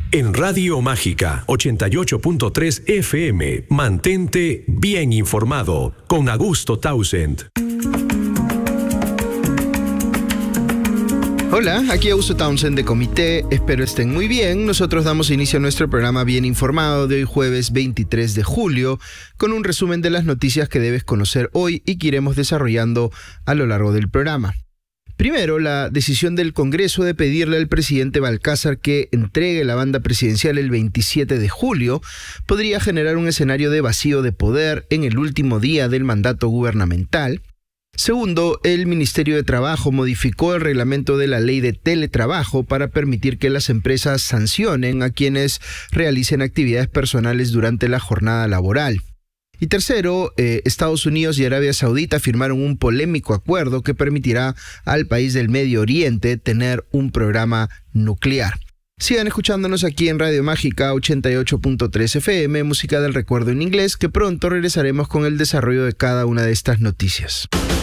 En Radio Mágica 88.3 FM, mantente bien informado con Augusto Townsend. Hola, aquí Augusto Townsend de Comité, espero estén muy bien. Nosotros damos inicio a nuestro programa Bien Informado de hoy jueves 23 de julio con un resumen de las noticias que debes conocer hoy y que iremos desarrollando a lo largo del programa. Primero, la decisión del Congreso de pedirle al presidente Balcázar que entregue la banda presidencial el 27 de julio podría generar un escenario de vacío de poder en el último día del mandato gubernamental. Segundo, el Ministerio de Trabajo modificó el reglamento de la ley de teletrabajo para permitir que las empresas sancionen a quienes realicen actividades personales durante la jornada laboral. Y tercero, Estados Unidos y Arabia Saudita firmaron un polémico acuerdo que permitirá al país del Medio Oriente tener un programa nuclear. Sigan escuchándonos aquí en Radio Mágica 88.3 FM, música del recuerdo en inglés, que pronto regresaremos con el desarrollo de cada una de estas noticias.